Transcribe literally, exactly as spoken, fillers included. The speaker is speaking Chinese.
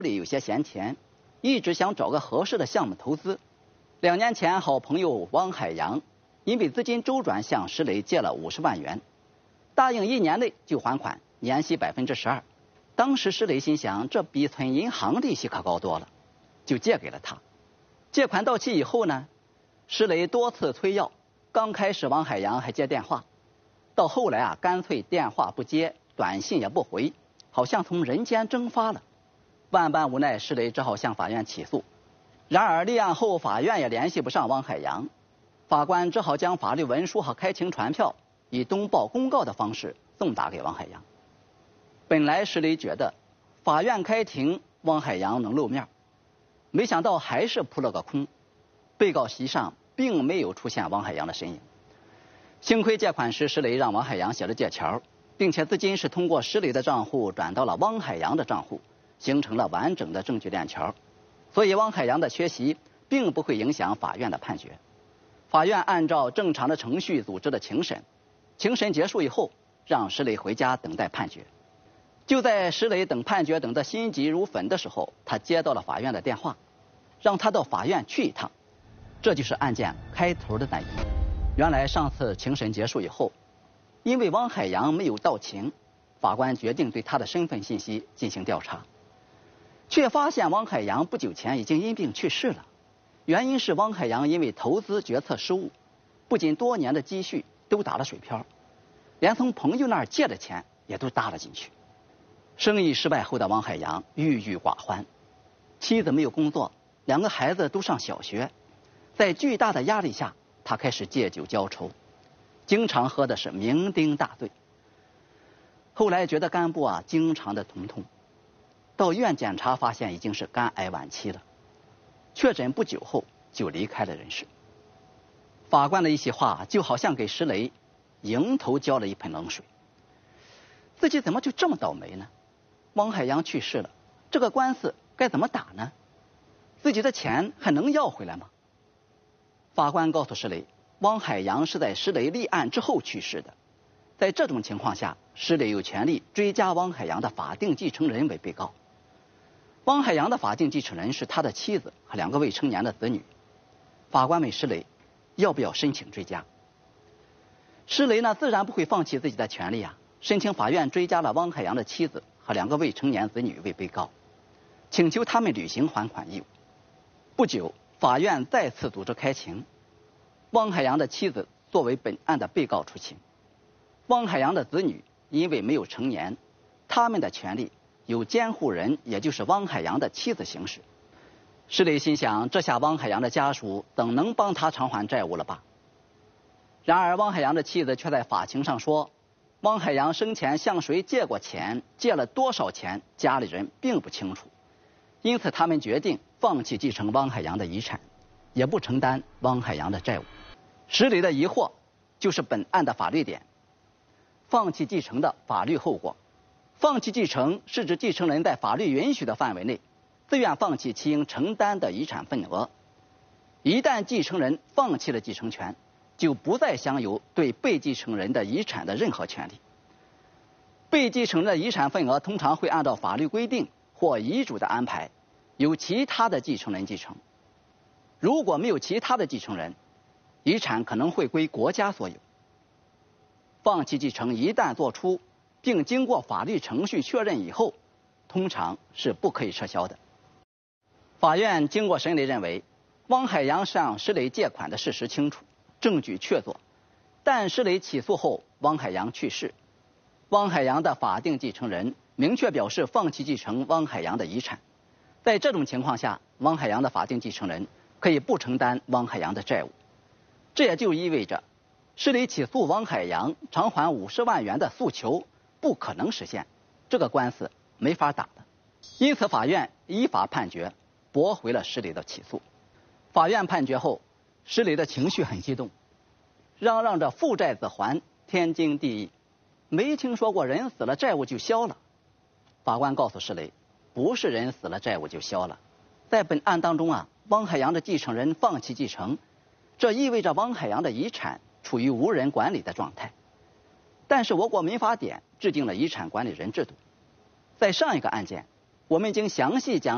里有些闲钱，一直想找个合适的项目投资。两年前，好朋友汪海洋因为资金周转向石磊借了五十万元，答应一年内就还款，年息百分之十二。当时石磊心想，这比存银行利息可高多了，就借给了他。借款到期以后呢，石磊多次催要，刚开始汪海洋还接电话，到后来啊，干脆电话不接，短信也不回，好像从人间蒸发了。万般无奈，石磊只好向法院起诉。然而立案后，法院也联系不上汪海洋，法官只好将法律文书和开庭传票以通报公告的方式送达给汪海洋。本来石磊觉得法院开庭汪海洋能露面，没想到还是扑了个空。被告席上并没有出现汪海洋的身影。幸亏借款时石磊让汪海洋写了借条，并且资金是通过石磊的账户转到了汪海洋的账户，形成了完整的证据链条，所以汪海洋的缺席并不会影响法院的判决。法院按照正常的程序组织了庭审，庭审结束以后，让石磊回家等待判决。就在石磊等判决等得心急如焚的时候，他接到了法院的电话，让他到法院去一趟。这就是案件开头的那一幕。原来上次庭审结束以后，因为汪海洋没有到庭，法官决定对他的身份信息进行调查，却发现汪海洋不久前已经因病去世了。原因是汪海洋因为投资决策失误，不仅多年的积蓄都打了水漂，连从朋友那儿借的钱也都搭了进去。生意失败后的汪海洋郁郁寡欢，妻子没有工作，两个孩子都上小学，在巨大的压力下，他开始借酒浇愁，经常喝的是酩酊大醉。后来觉得肝部啊经常的疼痛，到医院检查发现已经是肝癌晚期了，确诊不久后就离开了人世。法官的一席话就好像给石磊迎头浇了一盆冷水，自己怎么就这么倒霉呢？汪海洋去世了，这个官司该怎么打呢？自己的钱还能要回来吗？法官告诉石磊，汪海洋是在石磊立案之后去世的，在这种情况下，石磊有权利追加汪海洋的法定继承人为被告。汪海洋的法定继承人是他的妻子和两个未成年的子女。法官问石磊要不要申请追加。石磊呢，自然不会放弃自己的权利啊，申请法院追加了汪海洋的妻子和两个未成年子女为被告，请求他们履行还款义务。不久，法院再次组织开庭，汪海洋的妻子作为本案的被告出庭。汪海洋的子女因为没有成年，他们的权利由监护人，也就是汪海洋的妻子行使。石磊心想，这下汪海洋的家属怎能帮他偿还债务了吧？然而汪海洋的妻子却在法庭上说，汪海洋生前向谁借过钱，借了多少钱，家里人并不清楚，因此他们决定放弃继承汪海洋的遗产，也不承担汪海洋的债务。石磊的疑惑就是本案的法律点，放弃继承的法律后果。放弃继承是指继承人在法律允许的范围内，自愿放弃其应承担的遗产份额。一旦继承人放弃了继承权，就不再享有对被继承人的遗产的任何权利。被继承人的遗产份额通常会按照法律规定或遗嘱的安排，由其他的继承人继承。如果没有其他的继承人，遗产可能会归国家所有。放弃继承一旦做出，并经过法律程序确认以后，通常是不可以撤销的。法院经过审理认为，汪海洋向石磊借款的事实清楚，证据确凿，但石磊起诉后，汪海洋去世，汪海洋的法定继承人明确表示放弃继承汪海洋的遗产。在这种情况下，汪海洋的法定继承人可以不承担汪海洋的债务。这也就意味着，石磊起诉汪海洋偿还五十万元的诉求不可能实现，这个官司没法打的。因此，法院依法判决驳回了石磊的起诉。法院判决后，石磊的情绪很激动，嚷嚷着父债子还，天经地义，没听说过人死了债务就消了。法官告诉石磊，不是人死了债务就消了，在本案当中啊，汪海洋的继承人放弃继承，这意味着汪海洋的遗产处于无人管理的状态。但是我国民法典制定了遗产管理人制度。在上一个案件，我们已经详细讲